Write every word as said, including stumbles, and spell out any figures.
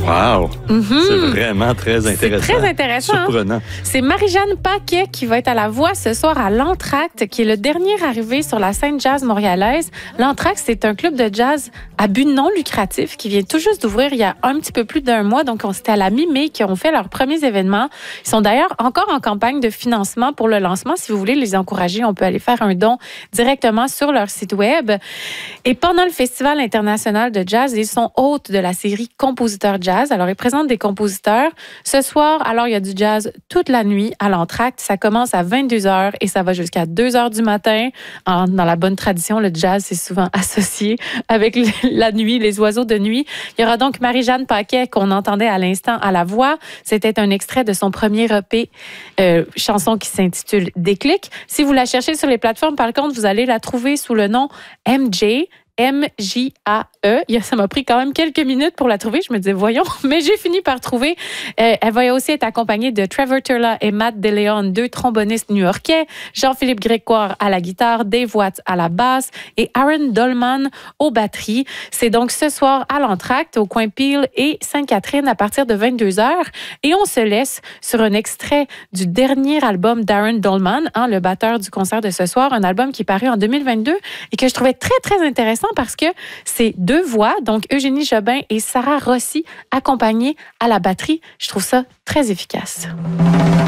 Wow! Mm-hmm. C'est vraiment très intéressant. C'est très intéressant. Surprenant. Hein? C'est Marie-Jeanne Paquet qui va être à la voix ce soir à l'Entracte, qui est le dernier arrivé sur la scène jazz montréalaise. L'Entracte, c'est un club de jazz à but non lucratif qui vient tout juste d'ouvrir il y a un petit peu plus d'un mois. Donc, c'était à la mi-mai qui ont fait leurs premiers événements. Ils sont d'ailleurs encore en campagne de financement pour le lancement. Si vous voulez les encourager, on peut aller faire un don directement sur leur site web. Et pendant le Festival international de jazz, ils sont hôtes de la série Compositeurs jazz. Alors, ils présentent des compositeurs. Ce soir, alors, il y a du jazz toute la nuit à l'Entracte. Ça commence à vingt-deux heures et ça va jusqu'à deux heures du matin. En, dans la bonne tradition, le jazz, c'est souvent associé avec la nuit, les oiseaux de nuit. Il y aura donc Marie-Jeanne Paquet qu'on entendait à l'instant à la voix. C'était un extrait de son premier E P, euh, chanson qui s'intitule Déclic. Si vous la cherchez sur les plateformes, par contre, vous allez la trouver sous le nom M J. M J A E. Ça m'a pris quand même quelques minutes pour la trouver. Je me disais, voyons, mais j'ai fini par trouver. Euh, elle va aussi être accompagnée de Trevor Turla et Matt DeLeon, deux trombonistes new-yorkais, Jean-Philippe Grégoire à la guitare, Dave Watts à la basse et Aaron Dolman aux batteries. C'est donc ce soir à l'Entracte, au coin Peel et Sainte-Catherine à partir de vingt-deux heures. Et on se laisse sur un extrait du dernier album d'Aaron Dolman, hein, le batteur du concert de ce soir, un album qui est paru en deux mille vingt-deux et que je trouvais très, très intéressant parce que c'est deux voix, donc Eugénie Jobin et Sarah Rossi, accompagnées à la batterie. Je trouve ça très efficace.